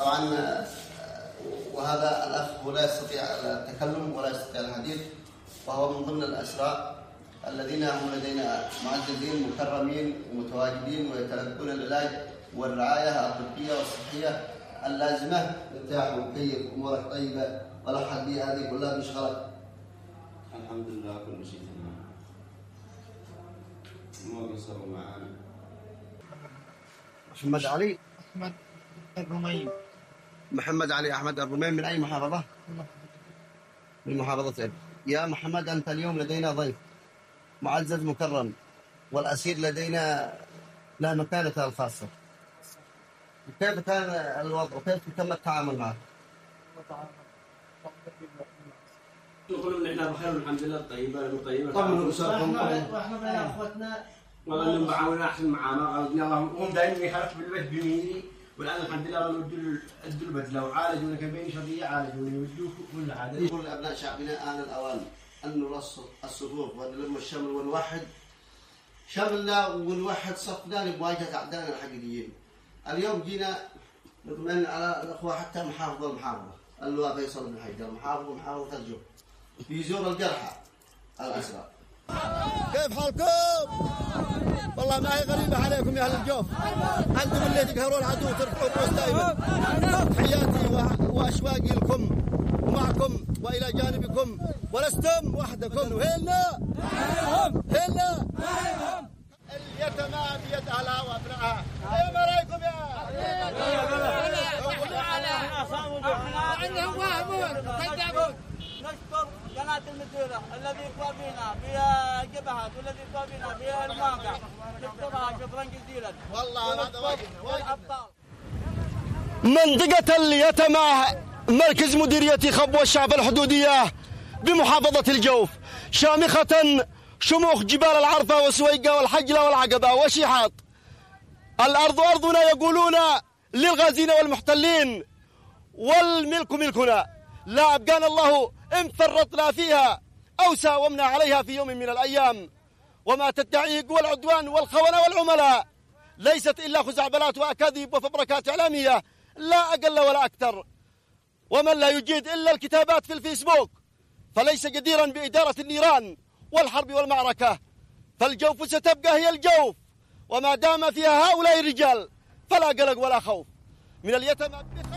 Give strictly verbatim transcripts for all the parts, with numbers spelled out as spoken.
طبعا وهذا الأخ لا يستطيع التكلم ولا يستطيع الحديث، وهو من ضمن الأسرى الذين هم لدينا معززين مكرمين ومتواجدين ويتلقون العلاج والرعاية الطبية والصحية اللازمة. ارتاح وكيف أمورك طيبة ولا حد هذه كلها بيشغلك؟ الحمد لله كل شيء تمام. ما قصروا معانا. محمد علي أحمد الرميم. محمد علي أحمد الرميم من أي محافظة؟ من محافظة. يا محمد أنت اليوم لدينا ضيف معزز مكرم، والأسير لدينا له مكانته الخاصة. كيف كان الوضع وكيف تم التعامل معه؟ يقولون ان احنا بخير والحمد لله. طيبه طيبه. طمنوا اسركم. واحنا بين اخوتنا والله انهم معاونا احسن معامله. قالوا اللهم هم دائما يخالف بالبيت بيميني، والان الحمد لله ودوا ادوا البدله وعالجونا كبين شرعيه، عالجونا يودوه كل عاده. يقول لابناء شعبنا آن الاوان ان نرص الصفوف ونلم الشمل ونوحد شملنا ونوحد صفنا لمواجهه اعدائنا الحقيقيين. اليوم جينا نطمئن على الاخوه حتى محافظ المحافظه اللواء فيصل بن حيدر محافظ محافظه الجوف يزور الجرحى الاسرى. كيف حالكم؟ والله ما هي غريبه عليكم يا اهل الجوف، انتم اللي تقهرون العدو ترفعون الراس دائما. تحياتي واشواقي لكم ومعكم والى جانبكم ولستم وحدكم. هلنا هلنا اليتامى بيد اهلها وابنائها. السلام عليكم يا عندهم واهمون كذابون. نشكر قناة المديرة الذي قام بنا في جبهات والذي قام بنا في المواقع. نشكرها شكرا جزيلا. والله هذا واجبنا. منطقة اليتامى مركز مديرية خبوة الشعب الحدودية بمحافظة الجوف، شامخة شموخ جبال العرفة وسويقة والحجلة والعقبة وشيحاط. الأرض أرضنا يقولون للغازين والمحتلين، والملك ملكنا، لا أبقانا الله إن فرطنا فيها أو ساومنا عليها في يوم من الأيام. وما تدعيه قوى العدوان والخونة والعملاء ليست إلا خزعبلات وأكاذيب وفبركات إعلامية لا أقل ولا أكثر. ومن لا يجيد إلا الكتابات في الفيسبوك فليس جديرا بإدارة النيران والحرب والمعركة. فالجوف ستبقى هي الجوف، وما دام فيها هؤلاء الرجال فلا قلق ولا خوف من اليتامى.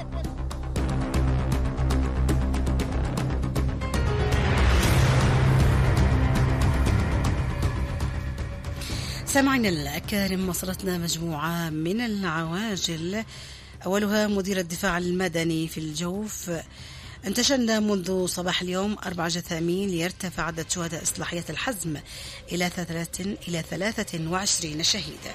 سمعنا الأكارم وصلتنا مجموعة من العواجل، أولها مدير الدفاع المدني في الجوف. انتشلنا منذ صباح اليوم أربع جثامين ليرتفع عدد شهداء إصلاحية الحزم إلى ثلاثة إلى ثلاثة وعشرين شهيدا.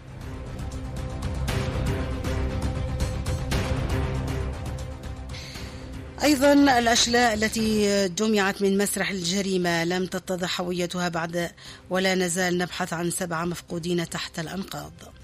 أيضا الأشلاء التي جمعت من مسرح الجريمة لم تتضح هويتها بعد، ولا نزال نبحث عن سبعة مفقودين تحت الأنقاض.